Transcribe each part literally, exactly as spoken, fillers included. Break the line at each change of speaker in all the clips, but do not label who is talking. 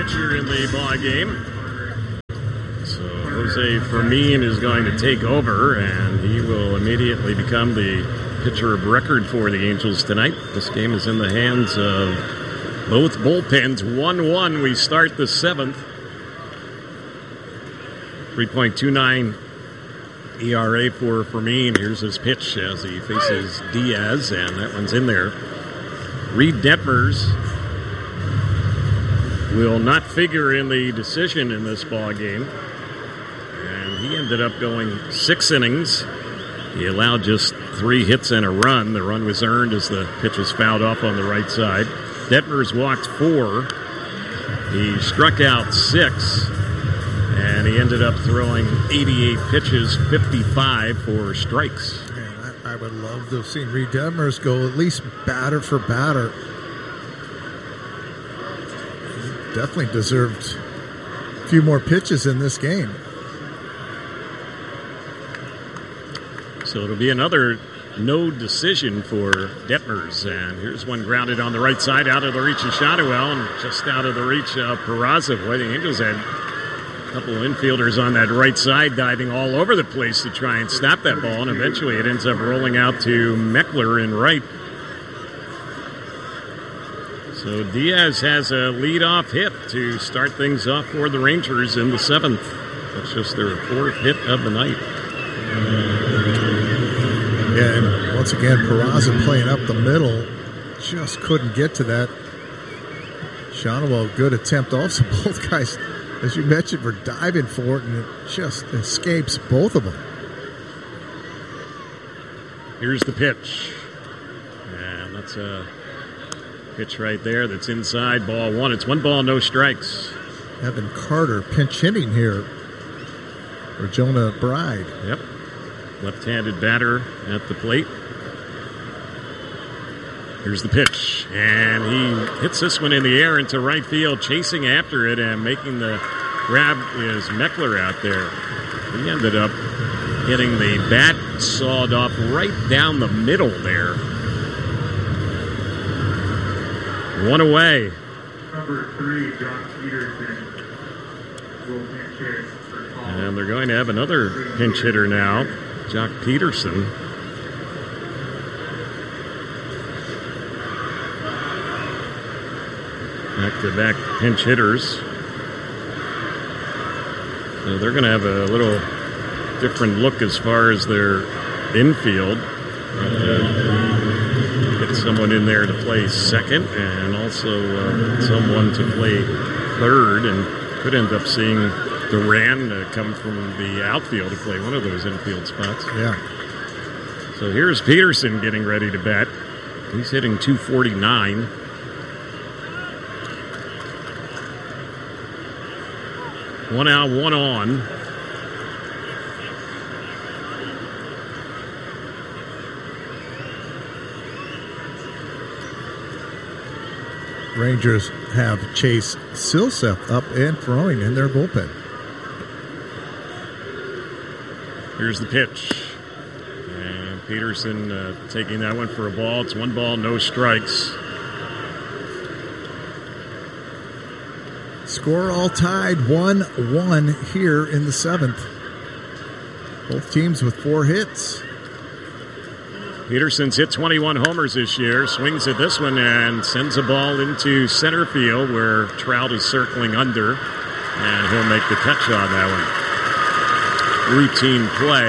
pitcher in the ball game. So Jose Fermin is going to take over, and he will immediately become the pitcher of record for the Angels tonight. This game is in the hands of both bullpens. one one, we start the seventh. three point two nine E R A for Fermin. Here's his pitch as he faces Diaz, and that one's in there. Reed Detmers will not figure in the decision in this ball game, and he ended up going six innings. He allowed just three hits and a run. The run was earned as the pitch was fouled off on the right side. Detmers walked four. He struck out six. And he ended up throwing eighty-eight pitches, fifty-five for strikes.
Man, I, I would love to have seen Reed Detmers go at least batter for batter. He definitely deserved a few more pitches in this game.
So it'll be another no decision for Detmers. And here's one grounded on the right side, out of the reach of Shotwell, and just out of the reach of Peraza. Boy, the Angels had a couple of infielders on that right side diving all over the place to try and stop that ball, and eventually it ends up rolling out to Meckler in right. So Diaz has a leadoff hit to start things off for the Rangers in the seventh. That's just their fourth hit of the night.
Yeah, and once again, Peraza playing up the middle, just couldn't get to that. Shotwell, good attempt also. Both guys, as you mentioned, were diving for it, and it just escapes both of them.
Here's the pitch. And that's a pitch right there that's inside, ball one. It's one ball, no strikes.
Evan Carter pinch hitting here for Jonah Bride.
Yep. Left-handed batter at the plate. Here's the pitch, and he hits this one in the air into right field, chasing after it, and making the grab is Meckler out there. He ended up getting the bat sawed off right down the middle there. One away.
Number three, Jock Peterson, will pinch hit for Paul.
And they're going to have another pinch hitter now, Jock Peterson. Back-to-back pinch hitters. So they're going to have a little different look as far as their infield. Uh, get someone in there to play second, and also uh, someone to play third, and could end up seeing Duran uh, come from the outfield to play one of those infield spots.
Yeah.
So here's Peterson getting ready to bat. He's hitting two forty-nine. One out, one on.
Rangers have Chase Silseth up and throwing in their bullpen.
Here's the pitch. And Peterson uh, taking that one for a ball. It's one ball, no strikes.
Score all tied, one one here in the seventh. Both teams with four hits.
Peterson's hit twenty-one homers this year. Swings at this one and sends a ball into center field where Trout is circling under. And he'll make the catch on that one. Routine play.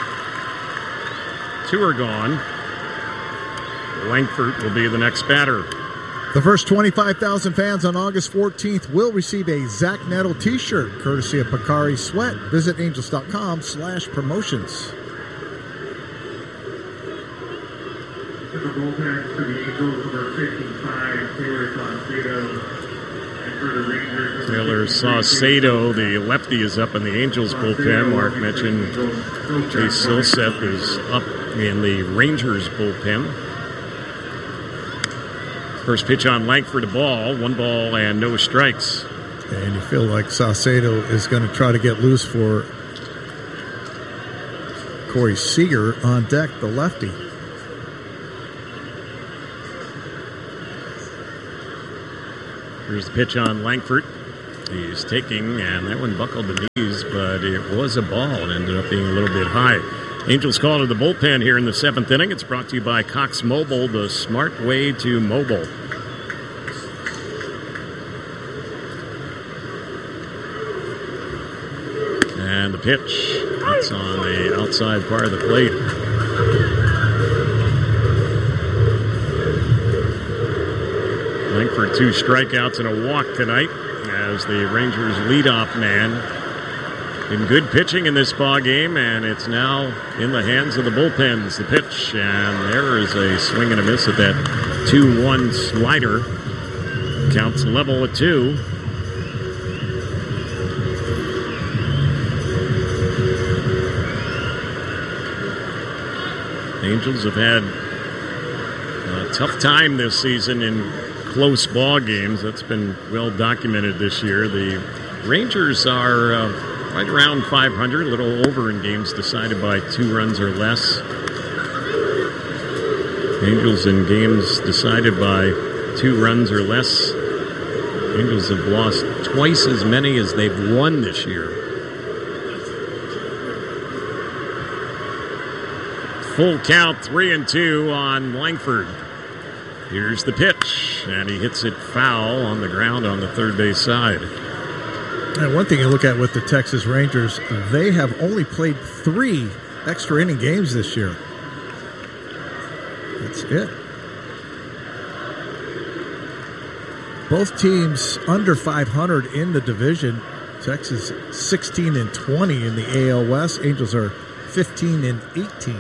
Two are gone. Langford will be the next batter.
The first twenty-five thousand fans on August fourteenth will receive a Zach Nettle t-shirt, courtesy of Bakari Sweat. Visit angels.com slash promotions.
To the bullpen for the Angels, number fifty-five, Taylor Saucedo. And for the Rangers,
Taylor Saucedo, the lefty, is up in the Angels bullpen. Mark mentioned Chase Silseth is up in the Rangers bullpen. First pitch on Langford, a ball. One ball and no strikes.
And you feel like Saucedo is going to try to get loose for Corey Seager on deck, the lefty.
Here's the pitch on Langford. He's taking, and that one buckled the knees, but it was a ball and ended up being a little bit high. Angels call to the bullpen here in the seventh inning. It's brought to you by Cox Mobile, the smart way to mobile. And the pitch, it's on the outside part of the plate. Langford, two strikeouts and a walk tonight as the Rangers leadoff man. In good pitching in this ball game, and it's now in the hands of the bullpens. The pitch, and there is a swing and a miss at that two one slider. Counts level at two. Angels have had a tough time this season in close ball games. That's been well documented this year. The Rangers are uh, right around five hundred, a little over in games decided by two runs or less. Angels in games decided by two runs or less. Angels have lost twice as many as they've won this year. Full count, three and two on Langford. Here's the pitch, and he hits it foul on the ground on the third base side.
And one thing you look at with the Texas Rangers, they have only played three extra inning games this year. That's it. Both teams under five hundred in the division. Texas sixteen and twenty in the A L West. Angels are fifteen and eighteen.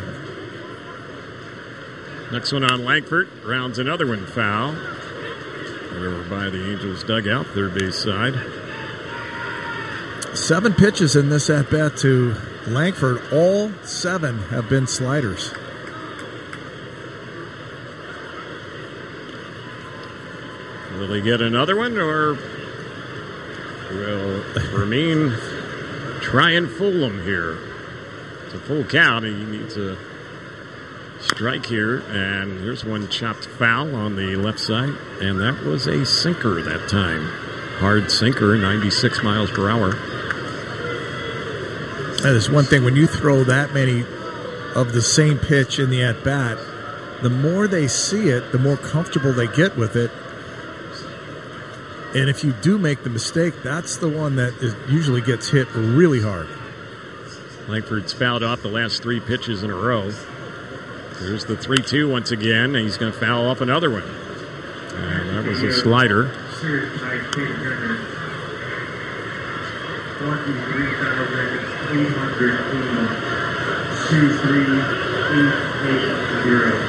Next one on Langford, rounds another one foul. Over by the Angels dugout, third base side.
Seven pitches in this at-bat to Langford. All seven have been sliders.
Will he get another one, or will Ramin try and fool him here? It's a full count. He needs a strike here, and here's one chopped foul on the left side, and that was a sinker that time. Hard sinker, ninety-six miles per hour.
That is one thing. When you throw that many of the same pitch in the at-bat, the more they see it, the more comfortable they get with it. And if you do make the mistake, that's the one that is, usually gets hit really hard.
Langford's fouled off the last three pitches in a row. There's the three two once again, and he's going to foul off another one. And that was a slider.
twenty-three thousand eight hundred two three eight eight zero.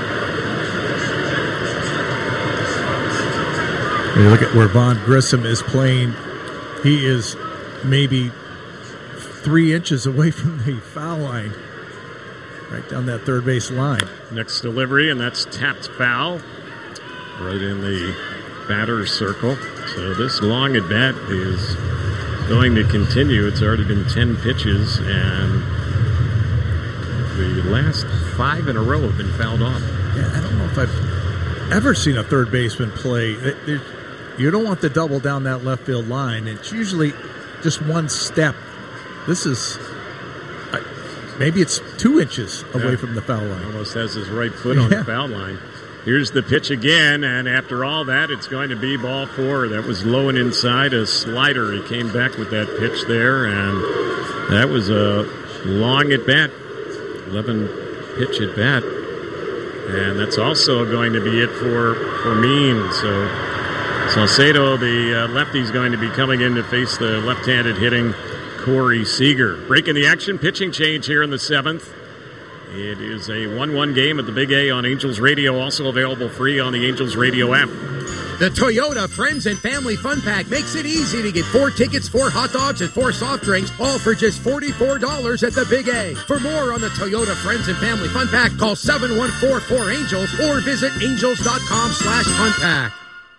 You look at where Vaughn Grissom is playing. He is maybe three inches away from the foul line. Right down that third base line.
Next delivery, and that's tapped foul. Right in the batter's circle. So this long at bat is going to continue. It's already been ten pitches, and the last five in a row have been fouled off.
Yeah, I don't know if I've ever seen a third baseman play. You don't want to double down that left field line. It's usually just one step. This is... Maybe it's two inches away yeah. from the foul line.
Almost has his right foot on yeah. the foul line. Here's the pitch again, and after all that, it's going to be ball four. That was low and inside, a slider. He came back with that pitch there, and that was a long at bat, eleven pitch at bat, and that's also going to be it for for Mean. So Salcedo, the uh, lefty, is going to be coming in to face the left-handed hitting Corey Seager. Breaking the action, pitching change here in the seventh. It is a one one game at the Big A on Angels Radio, also available free on the Angels Radio app.
The Toyota Friends and Family Fun Pack makes it easy to get four tickets, four hot dogs, and four soft drinks, all for just forty-four dollars at the Big A. For more on the Toyota Friends and Family Fun Pack, call seven one four four angels or visit angels.com slash fun pack.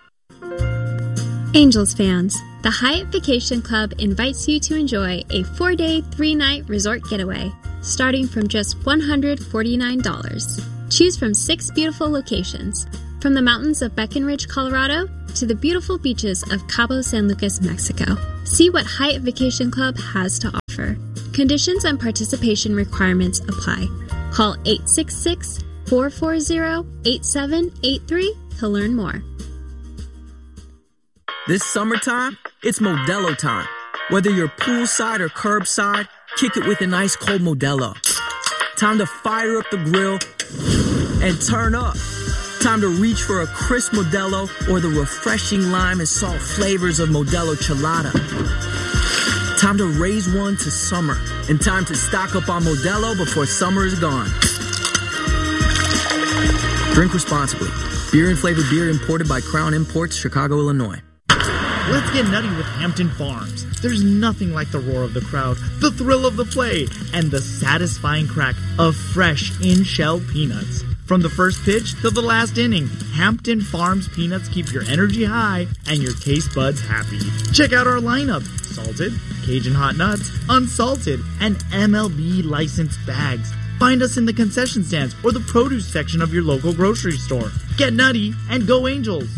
Angels fans, the Hyatt Vacation Club invites you to enjoy a four-day, three-night resort getaway, starting from just one hundred forty-nine dollars. Choose from six beautiful locations: From the mountains of Breckenridge, Colorado, to the beautiful beaches of Cabo San Lucas, Mexico. See what Hyatt Vacation Club has to offer. Conditions and participation requirements apply. Call eight six six, four four zero, eight seven eight three to learn more.
This summertime, it's Modelo time. Whether you're poolside or curbside, kick it with an ice cold Modelo. Time to fire up the grill and turn up. Time to reach for a crisp Modelo or the refreshing lime and salt flavors of Modelo Chelada. Time to raise one to summer, and time to stock up on Modelo before summer is gone. Drink responsibly. Beer and flavored beer imported by Crown Imports, Chicago, Illinois.
Let's get nutty with Hampton Farms. There's nothing like the roar of the crowd, the thrill of the play, and the satisfying crack of fresh in-shell peanuts. From the first pitch to the last inning, Hampton Farms peanuts keep your energy high and your taste buds happy. Check out our lineup: salted, Cajun hot nuts, unsalted, and M L B licensed bags. Find us in the concession stands or the produce section of your local grocery store. Get nutty and go Angels!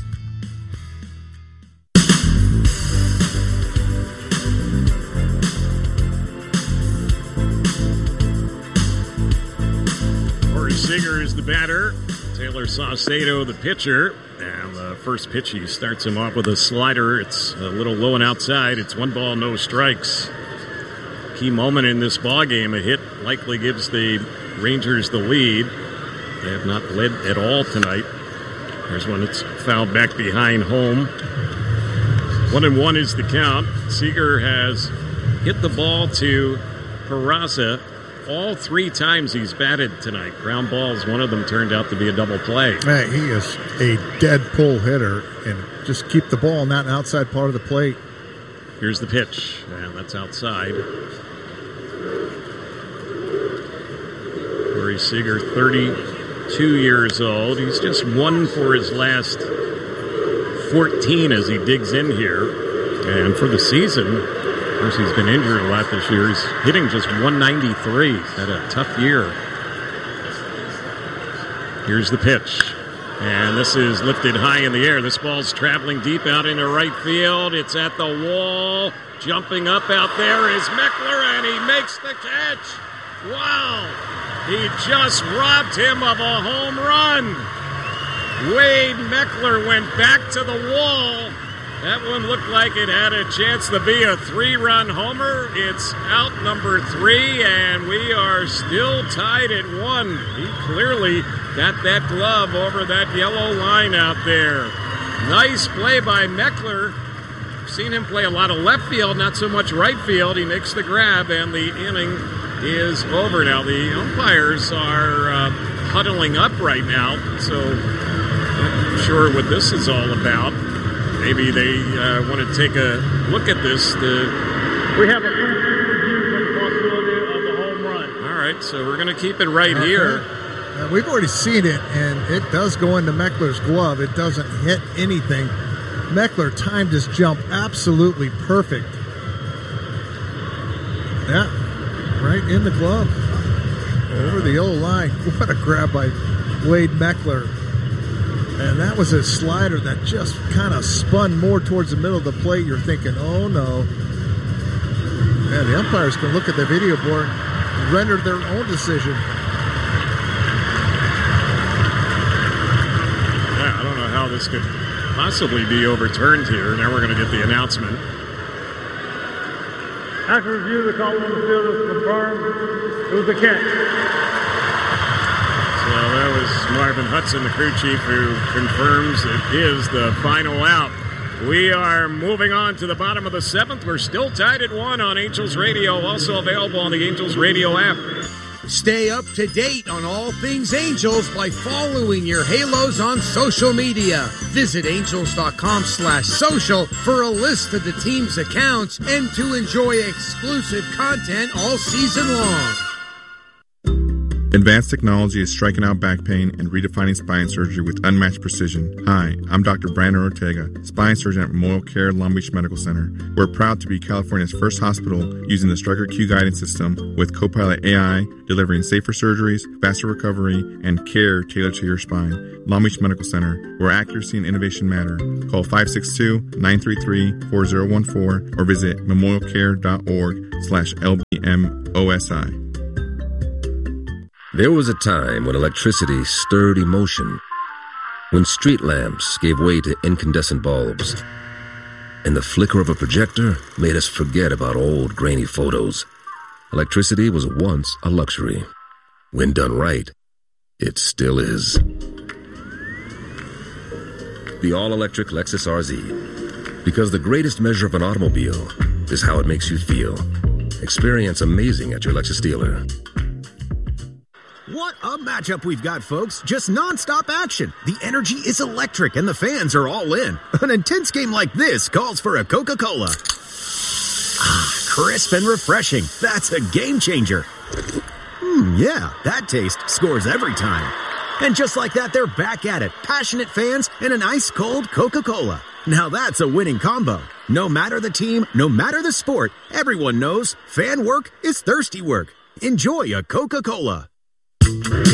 Seager is the batter, Taylor Saucedo the pitcher, and the first pitch he starts him off with a slider. It's a little low and outside. It's one ball, no strikes. Key moment in this ball game. A hit likely gives the Rangers the lead. They have not led at all tonight. There's one that's fouled back behind home. One and one is the count. Seager has hit the ball to Peraza all three times he's batted tonight. Ground balls, one of them turned out to be a double play.
Man, he is a dead pull hitter, and just keep the ball in that outside part of the plate.
Here's the pitch, and that's outside. Corey Seager, thirty-two years old. He's just one for his last fourteen as he digs in here. And for the season, of course, he's been injured a lot this year. He's hitting just one ninety-three. He's had a tough year. Here's the pitch. And this is lifted high in the air. This ball's traveling deep out into right field. It's at the wall. Jumping up out there is Meckler, and he makes the catch. Wow. He just robbed him of a home run. Wade Meckler went back to the wall. That one looked like it had a chance to be a three-run homer. It's out number three, and we are still tied at one. He clearly got that glove over that yellow line out there. Nice play by Meckler. I've seen him play a lot of left field, not so much right field. He makes the grab, and the inning is over. Now, the umpires are uh, huddling up right now, so I'm not sure what this is all about. Maybe they uh, want to take a look at this. To...
We have a review for the possibility of the home run.
All right, so we're going to keep it right
okay.
here.
Uh, we've already seen it, and it does go into Meckler's glove. It doesn't hit anything. Meckler timed his jump absolutely perfect. Yeah, right in the glove. Over the yellow line. What a grab by Wade Meckler. And that was a slider that just kind of spun more towards the middle of the plate. You're thinking, oh, no. Yeah, the umpires can look at the video board and render their own decision.
Yeah, I don't know how this could possibly be overturned here. Now we're going to get the announcement.
After review, the call on the field is confirmed. It was a catch.
So that was Marvin Hudson, the crew chief, who confirms it is the final out. We are moving on to the bottom of the seventh. We're still tied at one on Angels Radio, also available on the Angels Radio app.
Stay up to date on all things Angels by following your Halos on social media. Visit angels.com slash social for a list of the team's accounts and to enjoy exclusive content all season long.
Advanced technology is striking out back pain and redefining spine surgery with unmatched precision. Hi, I'm Doctor Brandon Ortega, spine surgeon at Memorial Care Long Beach Medical Center. We're proud to be California's first hospital using the Stryker Q guidance system with Copilot A I, delivering safer surgeries, faster recovery, and care tailored to your spine. Long Beach Medical Center, where accuracy and innovation matter. Call five six two, nine three three, four zero one four or visit memorialcare.org slash LBMOSI.
There was a time when electricity stirred emotion, when street lamps gave way to incandescent bulbs, and the flicker of a projector made us forget about old grainy photos. Electricity was once a luxury. When done right, it still is. The all-electric Lexus R Z. Because the greatest measure of an automobile is how it makes you feel. Experience amazing at your Lexus dealer.
What a matchup we've got, folks. Just non-stop action. The energy is electric and the fans are all in. An intense game like this calls for a Coca-Cola. Ah, crisp and refreshing. That's a game changer. Hmm, yeah, that taste scores every time. And just like that, they're back at it. Passionate fans and an ice-cold Coca-Cola. Now that's a winning combo. No matter the team, no matter the sport, everyone knows fan work is thirsty work. Enjoy a Coca-Cola.